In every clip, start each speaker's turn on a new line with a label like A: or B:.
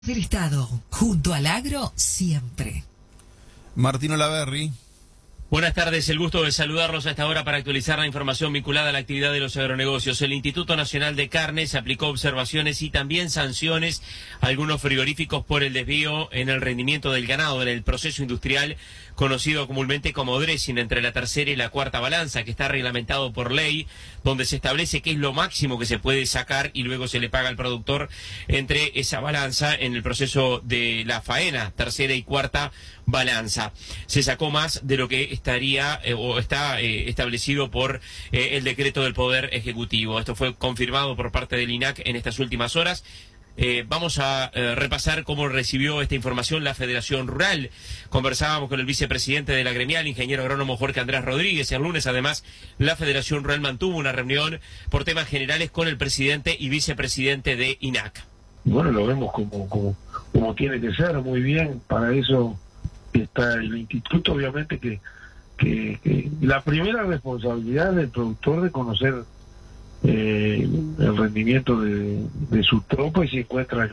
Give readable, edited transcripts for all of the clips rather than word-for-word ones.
A: Del Estado, junto al agro, siempre.
B: Martín Olaverri.
C: Buenas tardes, el gusto de saludarlos a esta hora para actualizar la información vinculada a la actividad de los agronegocios. El Instituto Nacional de Carnes aplicó observaciones y también sanciones a algunos frigoríficos por el desvío en el rendimiento del ganado en el proceso industrial conocido comúnmente como dressing entre la tercera y la cuarta balanza, que está reglamentado por ley, donde se establece qué es lo máximo que se puede sacar y luego se le paga al productor entre esa balanza en el proceso de la faena, tercera y cuarta balanza. Se sacó más de lo que estaría o está establecido por el decreto del Poder Ejecutivo. Esto fue confirmado por parte del INAC en estas últimas horas. Vamos a repasar cómo recibió esta información la Federación Rural. Conversábamos con el vicepresidente de la gremial, ingeniero agrónomo Jorge Andrés Rodríguez. El lunes, además, la Federación Rural mantuvo una reunión por temas generales con el presidente y vicepresidente de INAC.
D: Bueno, lo vemos como tiene que ser, muy bien. Para eso está el instituto, obviamente que la primera responsabilidad del productor de conocer el rendimiento de su tropa, y si encuentra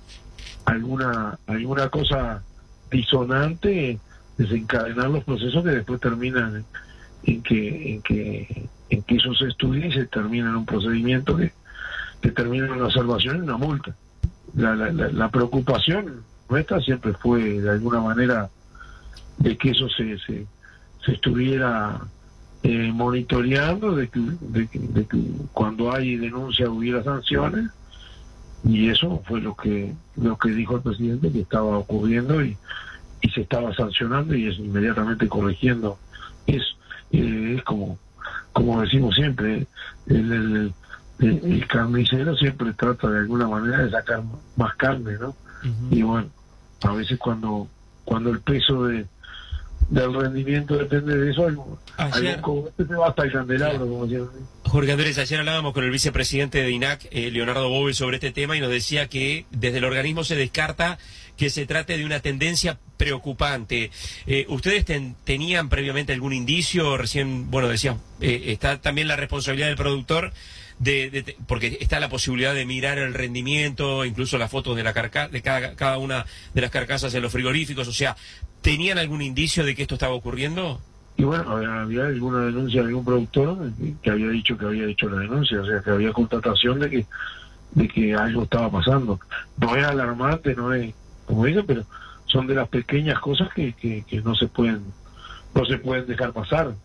D: alguna cosa disonante, desencadenar los procesos que después terminan en que eso se estudie y se termina en un procedimiento que termina en una observación y una multa. La preocupación nuestra siempre fue de alguna manera de que eso se estuviera monitoreando, de que cuando hay denuncia hubiera sanciones, y eso fue lo que dijo el presidente que estaba ocurriendo y se estaba sancionando y es inmediatamente corrigiendo. Es como decimos siempre, el carnicero siempre trata de alguna manera de sacar más carne, ¿no? Uh-huh. Y bueno, a veces cuando el peso del rendimiento depende de eso,
C: ayer
D: se va hasta el candelabro, como decían.
C: Jorge Andrés, ayer hablábamos con el vicepresidente de INAC, Leonardo Bove, sobre este tema, y nos decía que desde el organismo se descarta que se trate de una tendencia preocupante. ¿Ustedes tenían previamente algún indicio? Recién, bueno, decían, está también la responsabilidad del productor, porque está la posibilidad de mirar el rendimiento, incluso las fotos de cada una de las carcasas en los frigoríficos. O sea, ¿tenían algún indicio de que esto estaba ocurriendo?
D: Y bueno, había alguna denuncia de algún productor que había dicho que había hecho la denuncia, o sea, que había constatación de que algo estaba pasando. No es alarmante, no es, como dicen, pero son de las pequeñas cosas que no se pueden dejar pasar.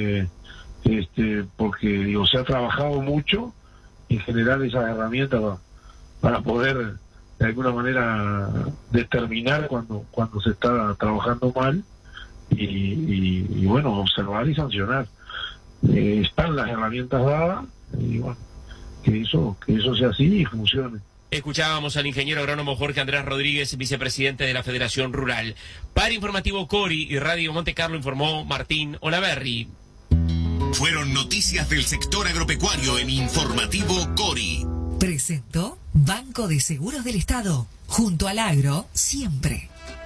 D: Porque digo, se ha trabajado mucho en generar esas herramientas para poder de alguna manera determinar cuando se está trabajando mal y bueno, observar y sancionar. Están las herramientas dadas y bueno, que eso sea así y funcione.
C: Escuchábamos al ingeniero agrónomo Jorge Andrés Rodríguez, vicepresidente de la Federación Rural. Para Informativo Cori y Radio Monte Carlo informó Martín Olaverri.
E: Fueron noticias del sector agropecuario en Informativo Cori.
A: Presentó Banco de Seguros del Estado, junto al agro, siempre.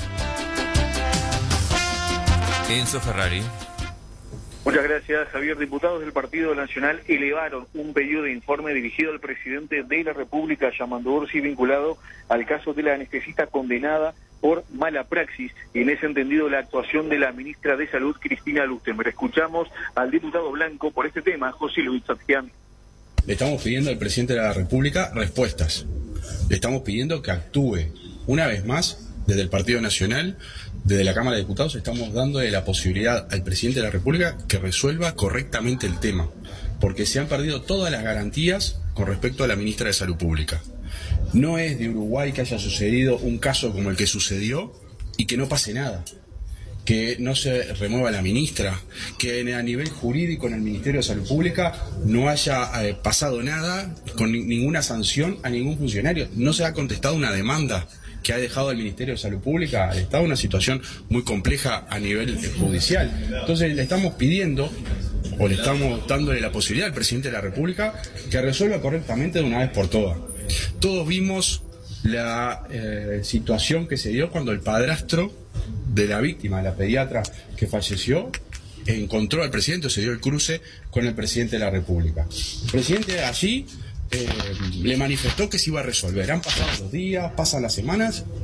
B: Enzo Ferrari.
F: Muchas gracias, Javier. Diputados del Partido Nacional elevaron un pedido de informe dirigido al presidente de la República, Yamandu Orsi, vinculado al caso de la anestesista condenada por mala praxis, y en ese entendido la actuación de la ministra de Salud, Cristina Lustenberg. Escuchamos al diputado blanco por este tema, José Luis Satjian.
G: Le estamos pidiendo al presidente de la República respuestas. Le estamos pidiendo que actúe una vez más desde el Partido Nacional. Desde la Cámara de Diputados estamos dándole la posibilidad al presidente de la República que resuelva correctamente el tema, porque se han perdido todas las garantías con respecto a la ministra de Salud Pública. No es de Uruguay que haya sucedido un caso como el que sucedió y que no pase nada, que no se remueva la ministra, que a nivel jurídico en el Ministerio de Salud Pública no haya pasado nada con ninguna sanción a ningún funcionario. No se ha contestado una demanda que ha dejado al Ministerio de Salud Pública al Estado una situación muy compleja a nivel judicial. Entonces le estamos pidiendo, o le estamos dándole la posibilidad al presidente de la República que resuelva correctamente de una vez por todas. Todos vimos la situación que se dio cuando el padrastro de la víctima, la pediatra que falleció, encontró al presidente, o se dio el cruce con el presidente de la República. El presidente allí le manifestó que se iba a resolver. Han pasado los días, pasan las semanas